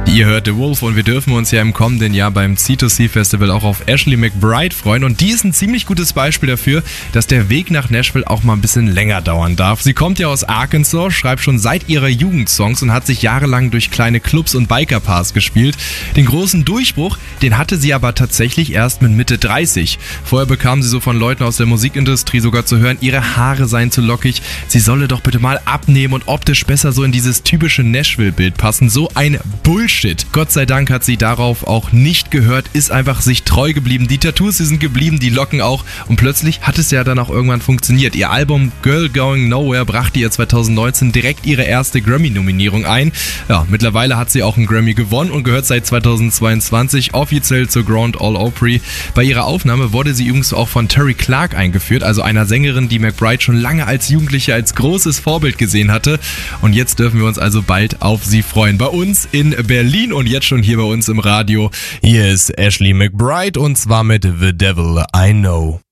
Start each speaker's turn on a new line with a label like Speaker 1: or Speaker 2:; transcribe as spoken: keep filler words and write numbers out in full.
Speaker 1: Ihr hört The Wolf und wir dürfen uns ja im kommenden Jahr beim C zwei C Festival auch auf Ashley McBryde freuen. Und die ist ein ziemlich gutes Beispiel dafür, dass der Weg nach Nashville auch mal ein bisschen länger dauern darf. Sie kommt ja aus Arkansas, schreibt schon seit ihrer Jugend Songs und hat sich jahrelang durch kleine Clubs und Biker-Bars gespielt. Den großen Durchbruch, den hatte sie aber tatsächlich erst mit Mitte dreißig. Vorher bekam sie so von Leuten aus der Musikindustrie sogar zu hören, ihre Haare seien zu lockig, sie solle doch bitte mal abnehmen und optisch besser so in dieses typische Nashville-Bild passen. So ein Bullshit. Gott sei Dank hat sie darauf auch nicht gehört, ist einfach sich treu geblieben. Die Tattoos, die sind geblieben, die Locken auch. Und plötzlich hat es ja dann auch irgendwann funktioniert. Ihr Album Girl Going Nowhere brachte ihr zwanzig neunzehn direkt ihre erste Grammy-Nominierung ein. Ja, mittlerweile hat sie auch einen Grammy gewonnen und gehört seit zweitausendzweiundzwanzig offiziell zur Grand Ole Opry. Bei ihrer Aufnahme wurde sie übrigens auch von Terry Clark eingeführt, also einer Sängerin, die McBryde schon lange als Jugendliche als großes Vorbild gesehen hatte. Und jetzt dürfen wir uns also bald auf sie freuen. Bei uns in Berlin. Und jetzt schon hier bei uns im Radio. Hier ist Ashley McBryde und zwar mit The Devil I Know.